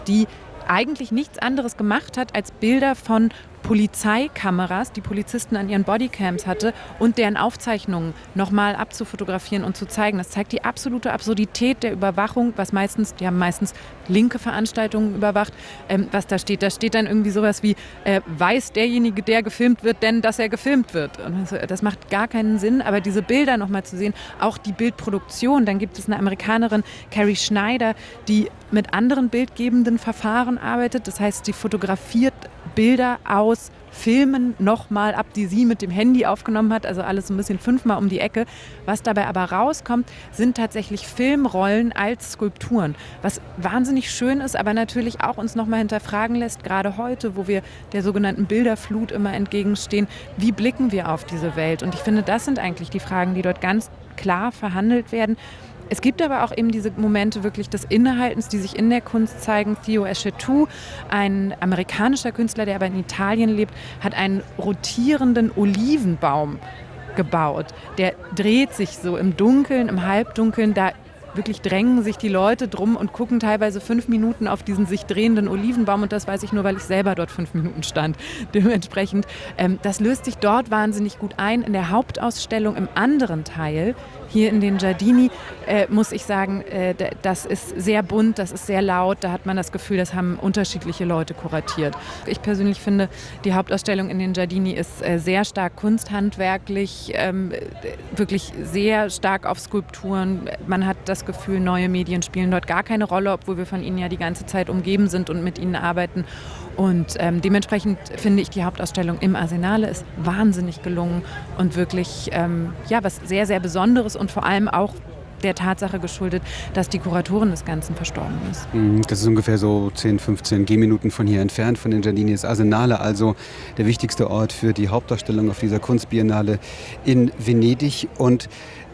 die eigentlich nichts anderes gemacht hat, als Bilder von Polizeikameras, die Polizisten an ihren Bodycams hatte, und deren Aufzeichnungen nochmal abzufotografieren und zu zeigen. Das zeigt die absolute Absurdität der Überwachung, die haben meistens linke Veranstaltungen überwacht, was da steht. Da steht dann irgendwie sowas wie, weiß derjenige, der gefilmt wird, denn dass er gefilmt wird. Und das macht gar keinen Sinn, aber diese Bilder nochmal zu sehen, auch die Bildproduktion, dann gibt es eine Amerikanerin, Carrie Schneider, die mit anderen bildgebenden Verfahren arbeitet. Das heißt, sie fotografiert Bilder aus Filmen nochmal ab, die sie mit dem Handy aufgenommen hat, also alles so ein bisschen 5-mal um die Ecke. Was dabei aber rauskommt, sind tatsächlich Filmrollen als Skulpturen, was wahnsinnig schön ist, aber natürlich auch uns nochmal hinterfragen lässt, gerade heute, wo wir der sogenannten Bilderflut immer entgegenstehen, wie blicken wir auf diese Welt? Und ich finde, das sind eigentlich die Fragen, die dort ganz klar verhandelt werden. Es gibt aber auch eben diese Momente wirklich des Innehaltens, die sich in der Kunst zeigen. Theo Eshletu, ein amerikanischer Künstler, der aber in Italien lebt, hat einen rotierenden Olivenbaum gebaut. Der dreht sich so im Dunkeln, im Halbdunkeln, da wirklich drängen sich die Leute drum und gucken teilweise 5 Minuten auf diesen sich drehenden Olivenbaum, und das weiß ich nur, weil ich selber dort 5 Minuten stand. Dementsprechend, das löst sich dort wahnsinnig gut ein. In der Hauptausstellung im anderen Teil, hier in den Giardini, muss ich sagen, das ist sehr bunt, das ist sehr laut, da hat man das Gefühl, das haben unterschiedliche Leute kuratiert. Ich persönlich finde, die Hauptausstellung in den Giardini ist sehr stark kunsthandwerklich, wirklich sehr stark auf Skulpturen. Man hat das Gefühl, neue Medien spielen dort gar keine Rolle, obwohl wir von ihnen ja die ganze Zeit umgeben sind und mit ihnen arbeiten. Und dementsprechend finde ich, die Hauptausstellung im Arsenale ist wahnsinnig gelungen und wirklich was sehr, sehr Besonderes und vor allem auch der Tatsache geschuldet, dass die Kuratorin des Ganzen verstorben ist. Das ist ungefähr so 10, 15 Gehminuten von hier entfernt, von den Giardini. Das Arsenale, also der wichtigste Ort für die Hauptausstellung auf dieser Kunstbiennale in Venedig. Und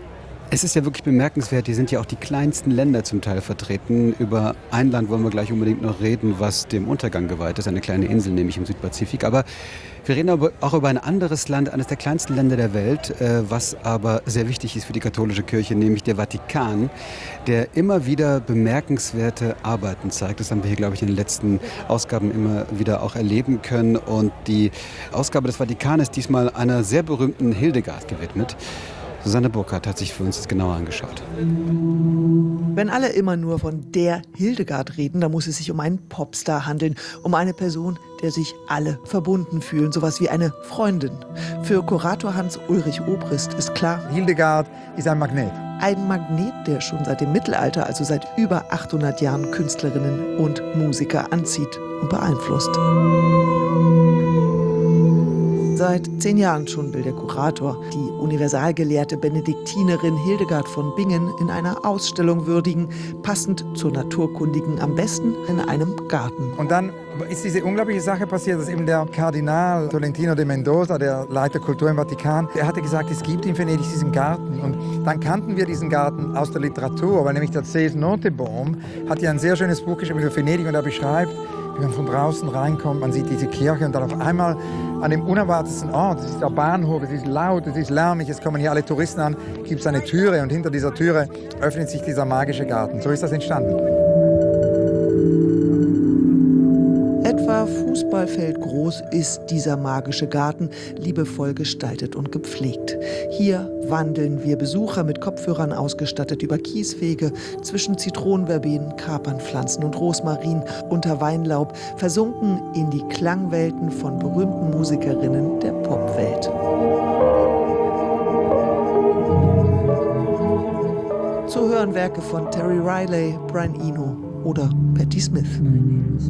es ist ja wirklich bemerkenswert, hier sind ja auch die kleinsten Länder zum Teil vertreten. Über ein Land wollen wir gleich unbedingt noch reden, was dem Untergang geweiht ist, eine kleine Insel, nämlich im Südpazifik. Aber wir reden aber auch über ein anderes Land, eines der kleinsten Länder der Welt, was aber sehr wichtig ist für die katholische Kirche, nämlich der Vatikan, der immer wieder bemerkenswerte Arbeiten zeigt. Das haben wir hier, glaube ich, in den letzten Ausgaben immer wieder auch erleben können. Und die Ausgabe des Vatikan ist diesmal einer sehr berühmten Hildegard gewidmet. Susanne Burkhardt hat sich für uns das genauer angeschaut. Wenn alle immer nur von der Hildegard reden, dann muss es sich um einen Popstar handeln, um eine Person, der sich alle verbunden fühlen, sowas wie eine Freundin. Für Kurator Hans-Ulrich Obrist ist klar, Hildegard ist ein Magnet. Ein Magnet, der schon seit dem Mittelalter, also seit über 800 Jahren, Künstlerinnen und Musiker anzieht und beeinflusst. Seit 10 Jahren schon will der Kurator die universalgelehrte Benediktinerin Hildegard von Bingen in einer Ausstellung würdigen, passend zur Naturkundigen, am besten in einem Garten. Und dann ist diese unglaubliche Sache passiert, dass eben der Kardinal Tolentino de Mendoza, der Leiter Kultur im Vatikan, der hatte gesagt, es gibt in Venedig diesen Garten. Und dann kannten wir diesen Garten aus der Literatur, weil nämlich der C.S. Nottebohm hat ja ein sehr schönes Buch geschrieben über Venedig, und er beschreibt, wie man von draußen reinkommt, man sieht diese Kirche und dann auf einmal an dem unerwartetsten Ort, es ist der Bahnhof, es ist laut, es ist lärmig, es kommen hier alle Touristen an, gibt es eine Türe und hinter dieser Türe öffnet sich dieser magische Garten. So ist das entstanden. Etwa Fußballfeld groß ist dieser magische Garten, liebevoll gestaltet und gepflegt. Hier wandeln wir Besucher mit Kopfhörern ausgestattet über Kieswege zwischen Zitronenverbenen, Kapernpflanzen und Rosmarin unter Weinlaub, versunken in die Klangwelten von berühmten Musikerinnen der Popwelt. Zu hören Werke von Terry Riley, Brian Eno oder Patti Smith.